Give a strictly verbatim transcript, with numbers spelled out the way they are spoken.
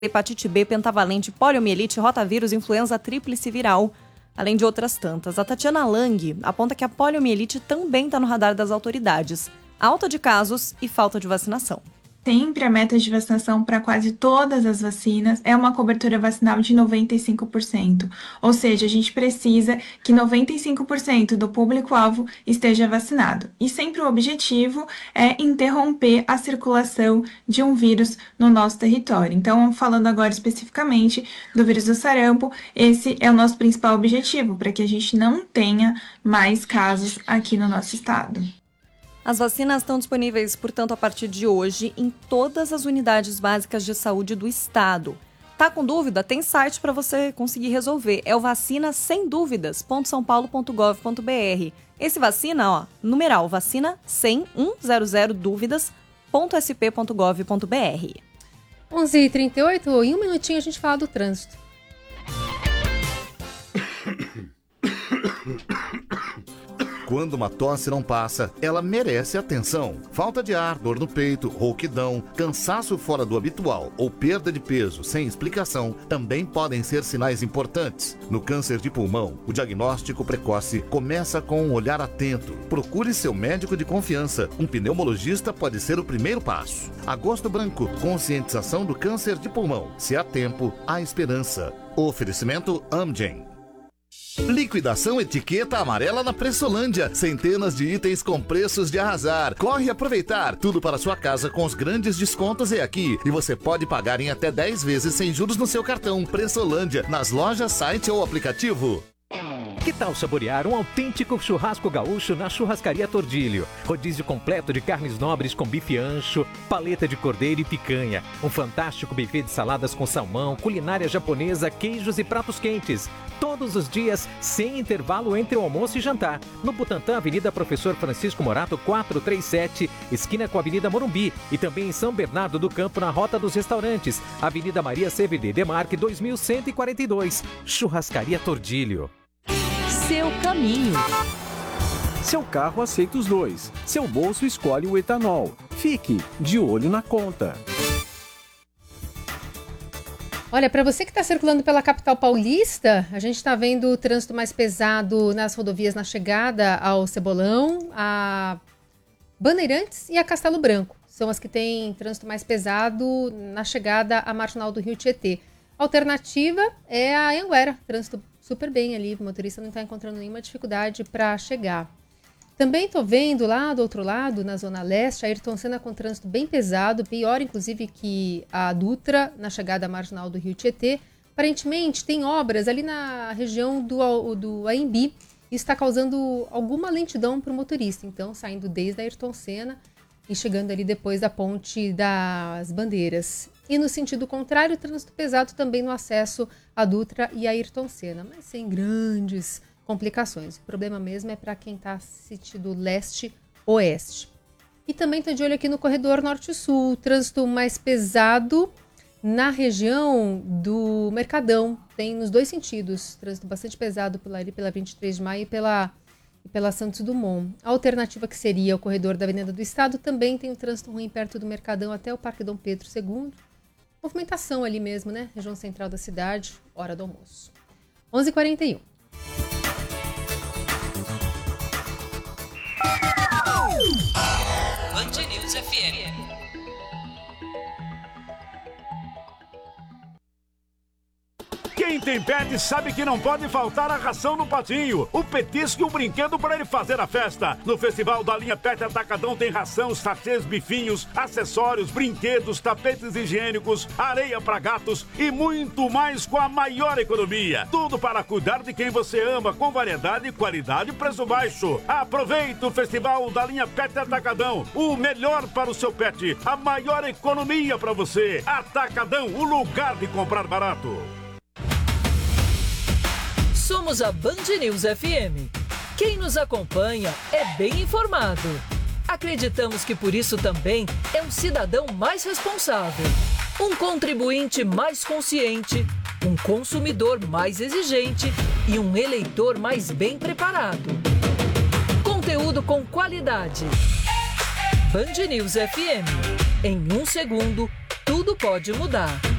hepatite B, pentavalente, poliomielite, rotavírus, influenza tríplice viral, além de outras tantas. A Tatiana Lang aponta que a poliomielite também está no radar das autoridades. Alta de casos e falta de vacinação. Sempre a meta de vacinação para quase todas as vacinas é uma cobertura vacinal de noventa e cinco por cento. Ou seja, a gente precisa que noventa e cinco por cento do público-alvo esteja vacinado. E sempre o objetivo é interromper a circulação de um vírus no nosso território. Então, falando agora especificamente do vírus do sarampo, esse é o nosso principal objetivo, para que a gente não tenha mais casos aqui no nosso estado. As vacinas estão disponíveis, portanto, a partir de hoje em todas as unidades básicas de saúde do estado. Tá com dúvida? Tem site para você conseguir resolver. É o vacina sem dúvidas ponto são paulo ponto gov ponto br. Esse vacina, ó, numeral vacina cem dúvidas ponto s p ponto gov ponto br. onze e trinta e oito, em um minutinho a gente fala do trânsito. Quando uma tosse não passa, ela merece atenção. Falta de ar, dor no peito, rouquidão, cansaço fora do habitual ou perda de peso sem explicação também podem ser sinais importantes. No câncer de pulmão, o diagnóstico precoce começa com um olhar atento. Procure seu médico de confiança. Um pneumologista pode ser o primeiro passo. Agosto Branco, conscientização do câncer de pulmão. Se há tempo, há esperança. Oferecimento Amgen. Liquidação etiqueta amarela na Pressolândia. Centenas de itens com preços de arrasar. Corre aproveitar. Tudo para sua casa com os grandes descontos é aqui. E você pode pagar em até dez vezes sem juros no seu cartão. Pressolândia, nas lojas, site ou aplicativo. Que tal saborear um autêntico churrasco gaúcho na Churrascaria Tordilho? Rodízio completo de carnes nobres com bife ancho, paleta de cordeiro e picanha. Um fantástico buffet de saladas com salmão, culinária japonesa, queijos e pratos quentes. Todos os dias, sem intervalo entre o almoço e jantar. No Butantã, Avenida Professor Francisco Morato, quatrocentos e trinta e sete, esquina com a Avenida Morumbi. E também em São Bernardo do Campo, na Rota dos Restaurantes. Avenida Maria C V D Demarque, dois mil cento e quarenta e dois. Churrascaria Tordilho. Seu caminho. Seu carro aceita os dois. Seu bolso escolhe o etanol. Fique de olho na conta. Olha, para você que está circulando pela capital paulista, a gente está vendo o trânsito mais pesado nas rodovias na chegada ao Cebolão, a Bandeirantes e a Castelo Branco. São as que têm trânsito mais pesado na chegada à Marginal do Rio Tietê. A alternativa é a Anhanguera, trânsito super bem ali, o motorista não está encontrando nenhuma dificuldade para chegar. Também estou vendo lá do outro lado, na Zona Leste, a Ayrton Senna com trânsito bem pesado, pior inclusive que a Dutra, na chegada à Marginal do Rio Tietê. Aparentemente tem obras ali na região do, do Aembi e está causando alguma lentidão para o motorista. Então, saindo desde a Ayrton Senna e chegando ali depois da Ponte das Bandeiras. E no sentido contrário, trânsito pesado também no acesso à Dutra e à Ayrton Senna, mas sem grandes complicações. O problema mesmo é para quem está sentido leste-oeste. E também estou de olho aqui no corredor norte-sul, trânsito mais pesado na região do Mercadão. Tem nos dois sentidos, trânsito bastante pesado pela, ali pela vinte e três de maio e pela, e pela Santos Dumont. A alternativa que seria o corredor da Avenida do Estado também tem um trânsito ruim perto do Mercadão até o Parque Dom Pedro segundo. Movimentação ali mesmo, né? Região central da cidade, hora do almoço. onze e quarenta e um. Band News F M. Quem tem pet sabe que não pode faltar a ração no patinho, o petisco e o brinquedo para ele fazer a festa. No Festival da Linha Pet Atacadão tem ração, sachês, bifinhos, acessórios, brinquedos, tapetes higiênicos, areia para gatos e muito mais com a maior economia. Tudo para cuidar de quem você ama, com variedade, qualidade e preço baixo. Aproveite o Festival da Linha Pet Atacadão, o melhor para o seu pet, a maior economia para você. Atacadão, o lugar de comprar barato. Somos a Band News F M. Quem nos acompanha é bem informado. Acreditamos que por isso também é um cidadão mais responsável, um contribuinte mais consciente, um consumidor mais exigente e um eleitor mais bem preparado. Conteúdo com qualidade. Band News F M. Em um segundo, tudo pode mudar.